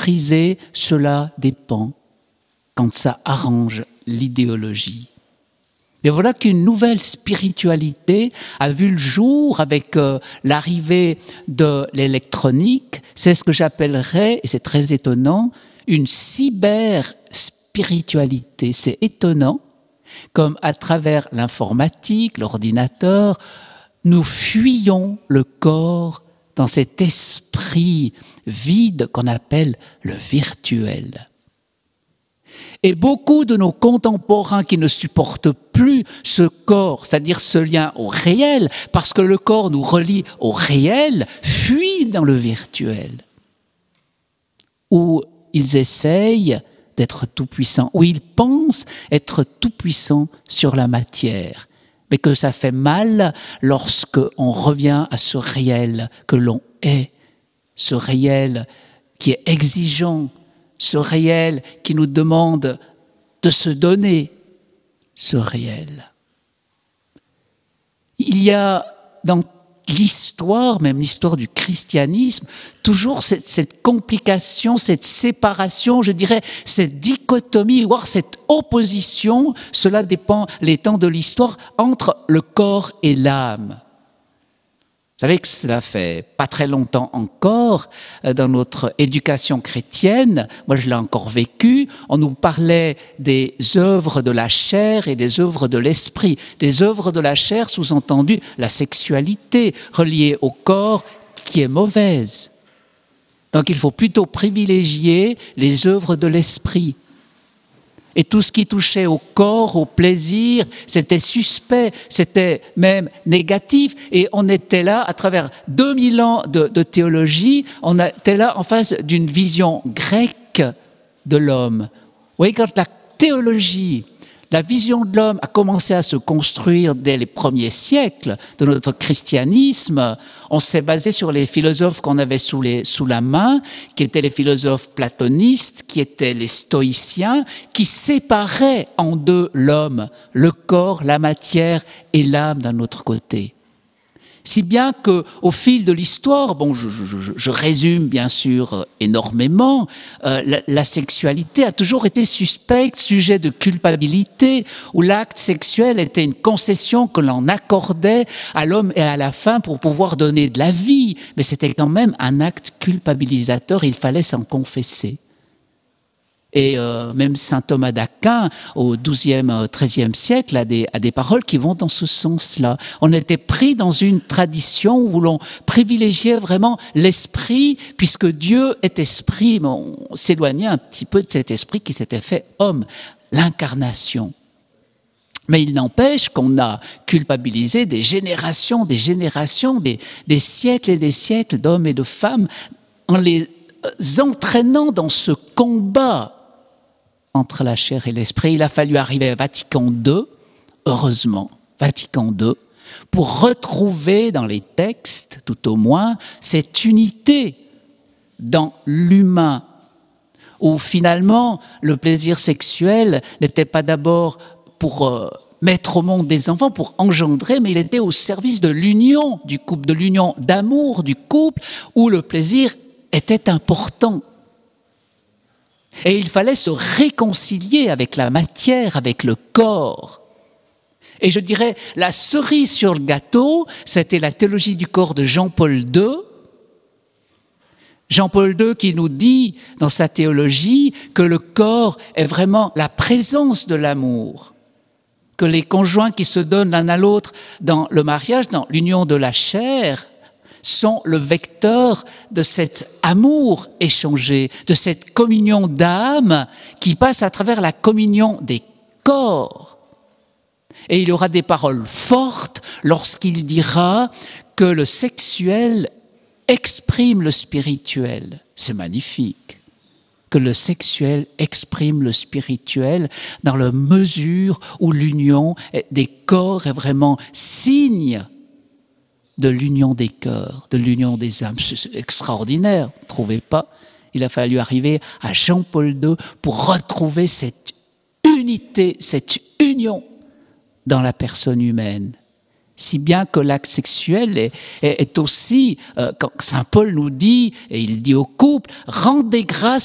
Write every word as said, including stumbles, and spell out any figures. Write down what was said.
mépriser, cela dépend, quand ça arrange l'idéologie. Mais voilà qu'une nouvelle spiritualité a vu le jour avec euh, l'arrivée de l'électronique. C'est ce que j'appellerais, et c'est très étonnant, une cyberspiritualité. C'est étonnant, comme à travers l'informatique, l'ordinateur, nous fuyons le corps dans cet esprit vide qu'on appelle le virtuel. Et beaucoup de nos contemporains qui ne supportent plus ce corps, c'est-à-dire ce lien au réel, parce que le corps nous relie au réel, fuient dans le virtuel, où ils essayent d'être tout-puissants, où ils pensent être tout-puissants sur la matière, mais que ça fait mal lorsque on revient à ce réel que l'on est, ce réel qui est exigeant, ce réel qui nous demande de se donner, ce réel. Il y a dans l'histoire, même l'histoire du christianisme, toujours cette, cette complication, cette séparation, je dirais, cette dichotomie, voire cette opposition, cela dépend les temps de l'histoire, entre le corps et l'âme. Vous savez que cela fait pas très longtemps encore, dans notre éducation chrétienne, moi je l'ai encore vécu, on nous parlait des œuvres de la chair et des œuvres de l'esprit. Des œuvres de la chair, sous-entendu la sexualité reliée au corps qui est mauvaise. Donc il faut plutôt privilégier les œuvres de l'esprit. Et tout ce qui touchait au corps, au plaisir, c'était suspect, c'était même négatif. Et on était là, à travers deux mille ans de, de théologie, on était là en face d'une vision grecque de l'homme. Vous voyez, quand la théologie, la vision de l'homme a commencé à se construire dès les premiers siècles de notre christianisme, on s'est basé sur les philosophes qu'on avait sous, les, sous la main, qui étaient les philosophes platonistes, qui étaient les stoïciens, qui séparaient en deux l'homme, le corps, la matière et l'âme d'un autre côté. Si bien qu'au fil de l'histoire, bon, je, je, je résume bien sûr énormément, euh, la, la sexualité a toujours été suspecte, sujet de culpabilité, où l'acte sexuel était une concession que l'on accordait à l'homme et à la femme pour pouvoir donner de la vie. Mais c'était quand même un acte culpabilisateur, il fallait s'en confesser. Et euh, même saint Thomas d'Aquin, au douzième, treizième siècle, a des, a des paroles qui vont dans ce sens-là. On était pris dans une tradition où l'on privilégiait vraiment l'esprit, puisque Dieu est esprit, mais on s'éloignait un petit peu de cet esprit qui s'était fait homme, l'incarnation. Mais il n'empêche qu'on a culpabilisé des générations, des générations, des, des siècles et des siècles d'hommes et de femmes, en les entraînant dans ce combat entre la chair et l'esprit. Il a fallu arriver à Vatican deux, heureusement, Vatican deux, pour retrouver dans les textes, tout au moins, cette unité dans l'humain, où finalement le plaisir sexuel n'était pas d'abord pour euh, mettre au monde des enfants, pour engendrer, mais il était au service de l'union du couple, de l'union d'amour du couple, où le plaisir était important. Et il fallait se réconcilier avec la matière, avec le corps. Et je dirais, la cerise sur le gâteau, c'était la théologie du corps de Jean-Paul deux. Jean-Paul deux qui nous dit dans sa théologie que le corps est vraiment la présence de l'amour, que les conjoints qui se donnent l'un à l'autre dans le mariage, dans l'union de la chair, sont le vecteur de cet amour échangé, de cette communion d'âme qui passe à travers la communion des corps. Et il y aura des paroles fortes lorsqu'il dira que le sexuel exprime le spirituel. C'est magnifique. Que le sexuel exprime le spirituel dans la mesure où l'union des corps est vraiment signe de l'union des cœurs, de l'union des âmes. C'est extraordinaire, vous ne trouvez pas? Il a fallu arriver à Jean-Paul deux pour retrouver cette unité, cette union dans la personne humaine. Si bien que l'acte sexuel est, est, est aussi, euh, quand saint Paul nous dit, et il dit au couple, rendez grâce